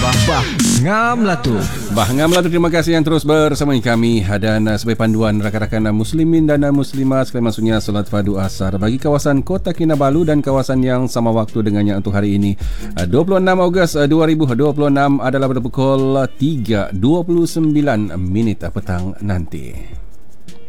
Ngam lah tu. Terima kasih yang terus bersama kami. Dan sebagai panduan rakan-rakan muslimin dan muslimat sekalian maksudnya solat fardu asar bagi kawasan Kota Kinabalu dan kawasan yang sama waktu dengannya untuk hari ini 26 Ogos 2026 adalah pada pukul 3.29 petang nanti.